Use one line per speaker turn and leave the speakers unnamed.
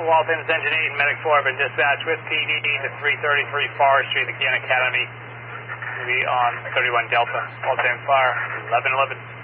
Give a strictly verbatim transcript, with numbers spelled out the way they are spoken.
Walton's Engine eight and Medic four have been dispatched with P D to three thirty-three Forestry, the Khan Academy. We'll be on thirty-one Delta. Walton Fire, eleven eleven.